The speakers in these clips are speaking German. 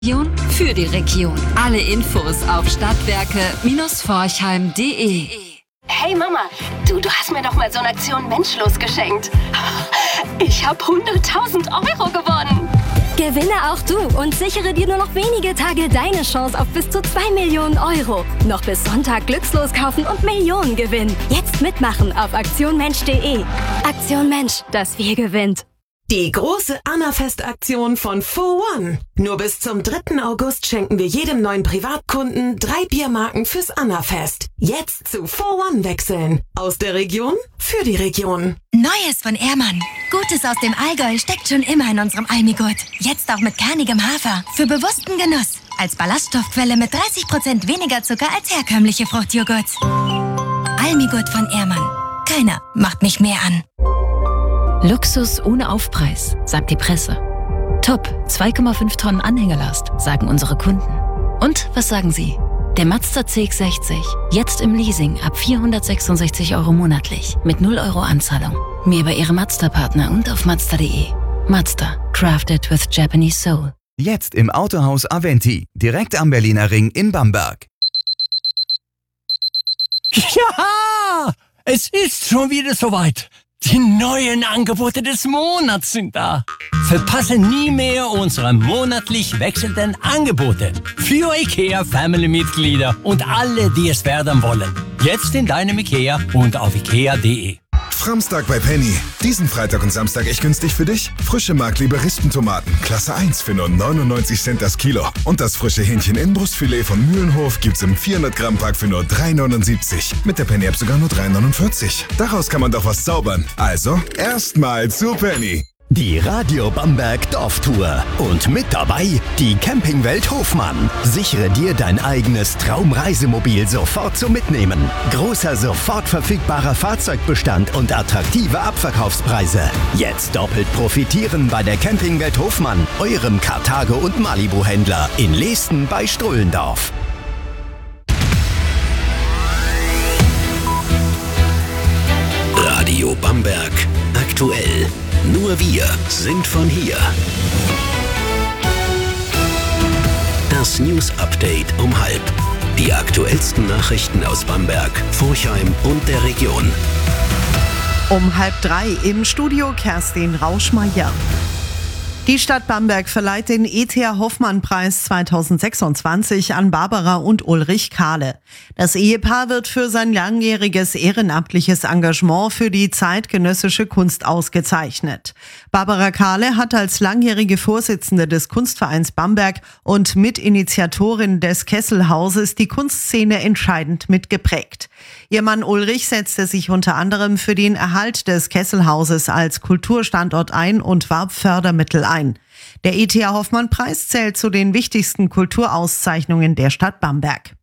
Region für die Region. Alle Infos auf stadtwerke-forchheim.de. Hey Mama, du hast mir doch mal so eine Aktion Menschlos geschenkt. Ich habe 100.000 Euro gewonnen. Gewinne auch du und sichere dir nur noch wenige Tage deine Chance auf bis zu 2 Millionen Euro. Noch bis Sonntag glückslos kaufen und Millionen gewinnen. Jetzt mitmachen auf aktionmensch.de. Aktion Mensch, das Wir gewinnt. Die große Annafest-Aktion von For One. Nur bis zum 3. August schenken wir jedem neuen Privatkunden 3 Biermarken fürs Annafest. Jetzt zu For One wechseln. Aus der Region für die Region. Neues von Ehrmann. Gutes aus dem Allgäu steckt schon immer in unserem Almigurt. Jetzt auch mit kernigem Hafer. Für bewussten Genuss. Als Ballaststoffquelle mit 30% weniger Zucker als herkömmliche Fruchtjoghurts. Almigurt von Ehrmann. Keiner macht mich mehr an. Luxus ohne Aufpreis, sagt die Presse. Top, 2,5 Tonnen Anhängerlast, sagen unsere Kunden. Und was sagen Sie? Der Mazda CX-60, jetzt im Leasing ab 466 Euro monatlich, mit 0 Euro Anzahlung. Mehr bei Ihrem Mazda-Partner und auf Mazda.de. Mazda, crafted with Japanese soul. Jetzt im Autohaus Aventi, direkt am Berliner Ring in Bamberg. Ja, es ist schon wieder soweit. Die neuen Angebote des Monats sind da. Verpasse nie mehr unsere monatlich wechselnden Angebote für IKEA-Family-Mitglieder und alle, die es werden wollen. Jetzt in deinem IKEA und auf ikea.de. Framstag bei Penny. Diesen Freitag und Samstag echt günstig für dich. Frische Markliebe Rispentomaten, Klasse 1 für nur 99 Cent das Kilo. Und das frische Hähnchen-Inbrustfilet von Mühlenhof gibt's im 400-Gramm-Pack für nur 3,79. Mit der Penny-App sogar nur 3,49. Daraus kann man doch was zaubern. Also, erstmal zu Penny. Die Radio Bamberg Dorftour. Und mit dabei die Campingwelt Hofmann. Sichere dir dein eigenes Traumreisemobil sofort zum Mitnehmen. Großer sofort verfügbarer Fahrzeugbestand und attraktive Abverkaufspreise. Jetzt doppelt profitieren bei der Campingwelt Hofmann, eurem Karthago- und Malibu-Händler in Leesten bei Strullendorf. Radio Bamberg aktuell. Nur wir sind von hier. Das News Update um 12:30. Die aktuellsten Nachrichten aus Bamberg, Forchheim und der Region. Um 2:30 im Studio Kerstin Rauschmeier. Die Stadt Bamberg verleiht den E.T.A. Hoffmann-Preis 2026 an Barbara und Ulrich Kahle. Das Ehepaar wird für sein langjähriges ehrenamtliches Engagement für die zeitgenössische Kunst ausgezeichnet. Barbara Kahle hat als langjährige Vorsitzende des Kunstvereins Bamberg und Mitinitiatorin des Kesselhauses die Kunstszene entscheidend mitgeprägt. Ihr Mann Ulrich setzte sich unter anderem für den Erhalt des Kesselhauses als Kulturstandort ein und warb Fördermittel ein. Der E.T.A. Hoffmann-Preis zählt zu den wichtigsten Kulturauszeichnungen der Stadt Bamberg.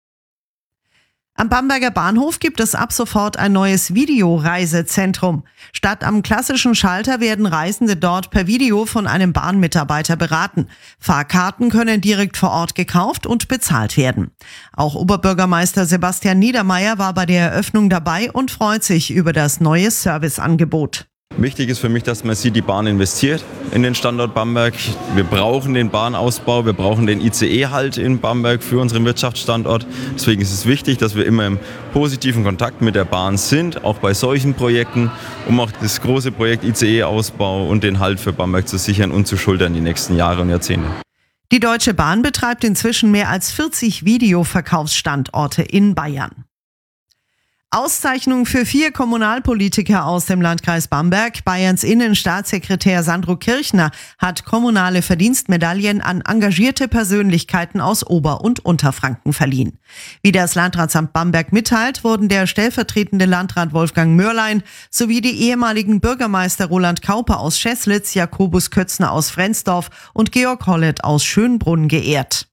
Am Bamberger Bahnhof gibt es ab sofort ein neues Videoreisezentrum. Statt am klassischen Schalter werden Reisende dort per Video von einem Bahnmitarbeiter beraten. Fahrkarten können direkt vor Ort gekauft und bezahlt werden. Auch Oberbürgermeister Sebastian Niedermeyer war bei der Eröffnung dabei und freut sich über das neue Serviceangebot. Wichtig ist für mich, dass man sieht, die Bahn investiert in den Standort Bamberg. Wir brauchen den Bahnausbau, wir brauchen den ICE-Halt in Bamberg für unseren Wirtschaftsstandort. Deswegen ist es wichtig, dass wir immer im positiven Kontakt mit der Bahn sind, auch bei solchen Projekten, um auch das große Projekt ICE-Ausbau und den Halt für Bamberg zu sichern und zu schultern die nächsten Jahre und Jahrzehnte. Die Deutsche Bahn betreibt inzwischen mehr als 40 Videoverkaufsstandorte in Bayern. Auszeichnung für 4 Kommunalpolitiker aus dem Landkreis Bamberg. Bayerns Innenstaatssekretär Sandro Kirchner hat kommunale Verdienstmedaillen an engagierte Persönlichkeiten aus Ober- und Unterfranken verliehen. Wie das Landratsamt Bamberg mitteilt, wurden der stellvertretende Landrat Wolfgang Mörlein sowie die ehemaligen Bürgermeister Roland Kauper aus Scheßlitz, Jakobus Kötzner aus Frensdorf und Georg Hollett aus Schönbrunn geehrt.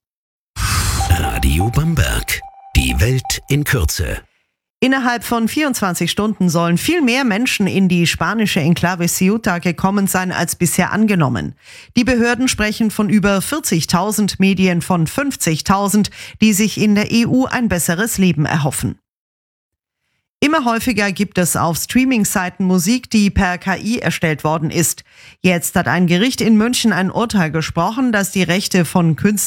Radio Bamberg. Die Welt in Kürze. Innerhalb von 24 Stunden sollen viel mehr Menschen in die spanische Enklave Ceuta gekommen sein als bisher angenommen. Die Behörden sprechen von über 40.000, Medien von 50.000, die sich in der EU ein besseres Leben erhoffen. Immer häufiger gibt es auf Streaming-Seiten Musik, die per KI erstellt worden ist. Jetzt hat ein Gericht in München ein Urteil gesprochen, das die Rechte von Künstlern